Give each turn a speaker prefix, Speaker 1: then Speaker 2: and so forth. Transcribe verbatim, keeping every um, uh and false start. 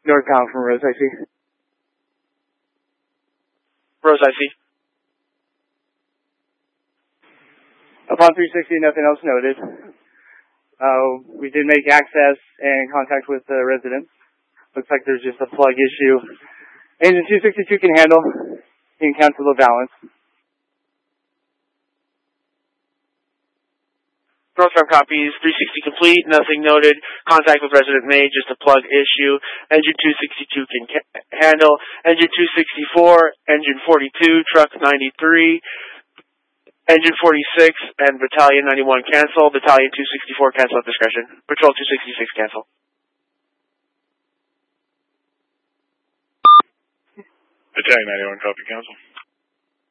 Speaker 1: northbound from Rose, I see.
Speaker 2: Rose, I see.
Speaker 1: Upon three sixty, nothing else noted. Uh, we did make access and contact with the residents. Looks like there's just a plug issue. Engine two sixty-two can handle. You can cancel the balance.
Speaker 2: Northbound copies, three sixty complete, nothing noted. Contact with resident made, just a plug issue. Engine two sixty-two can ca- handle. Engine two sixty-four, engine forty-two, truck ninety-three. Engine forty-six and Battalion ninety-one cancel. Battalion two sixty-four cancel at discretion. Patrol two sixty-six cancel.
Speaker 3: Battalion ninety-one copy cancel.